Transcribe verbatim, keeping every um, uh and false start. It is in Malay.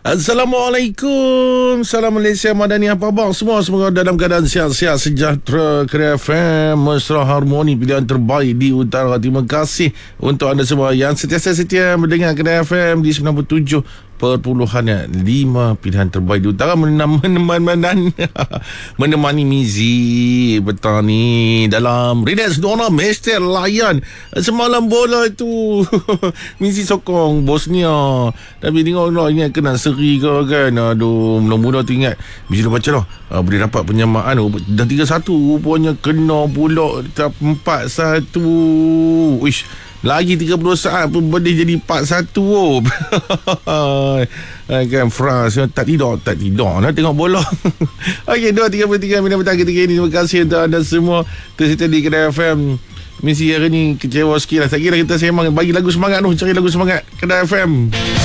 Assalamualaikum. Salam Malaysia Madani. Apa khabar semua? Semoga dalam keadaan sihat-sihat, sejahtera. K F M Mesra Harmoni, pilihan terbaik di utara. Terima kasih untuk anda semua yang setiasa-setia mendengar K F M di sembilan puluh tujuh perpuluhan lima, pilihan terbaik di utara. Menemani menemani Mizi petang ni dalam Relax Dona Mister Layan. Semalam bola itu Mizi sokong Bosnia, tapi tengok ingat kena seri ke kan. Aduh, mula-mula tu ingat Mizi dah baca dah, uh, boleh dapat penyamaan. Oh, dah tiga satu, rupanya kena pula empat satu. Wish, lagi tiga puluh saat pun boleh jadi empat satu. Oh. Kan France tak tidur Tak tidur nak tengok bola. Okey, dua tiga tiga minit petang ketika ini. Terima kasih untuk anda semua tersetia di K F M. Mesti hari ni kecewa sikit lah. Tak kira kita sembang, bagi lagu semangat tu, cari lagu semangat K F M.